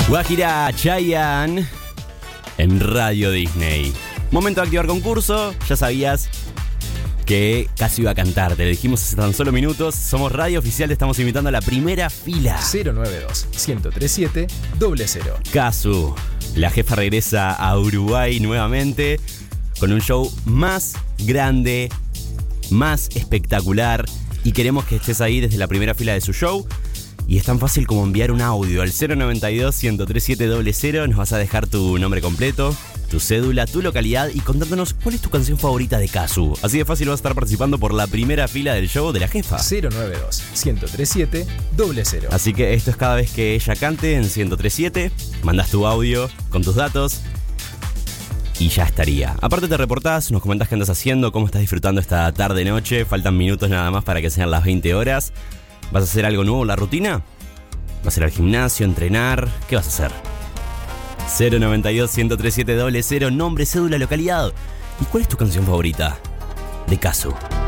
Guajira Chayanne en Radio Disney. Momento de activar concurso. Ya sabías que casi iba a cantar. Te lo dijimos hace tan solo minutos. Somos Radio Oficial, te estamos invitando a la primera fila. 092-137-00. Casu, la jefa regresa a Uruguay nuevamente con un show más grande, más espectacular. Y queremos que estés ahí desde la primera fila de su show. Y es tan fácil como enviar un audio al 092-137-00. Nos vas a dejar tu nombre completo, tu cédula, tu localidad y contándonos cuál es tu canción favorita de Casu. Así de fácil vas a estar participando por la primera fila del show de la jefa. 092-137-00. Así que esto es cada vez que ella cante en 103.7. Mandas tu audio con tus datos y ya estaría. Aparte te reportás, nos comentás qué andas haciendo, cómo estás disfrutando esta tarde-noche. Faltan minutos nada más para que sean las 20 horas. ¿Vas a hacer algo nuevo en la rutina? ¿Vas a ir al gimnasio, entrenar? ¿Qué vas a hacer? 092-137-00, nombre, cédula, localidad. ¿Y cuál es tu canción favorita de Casu?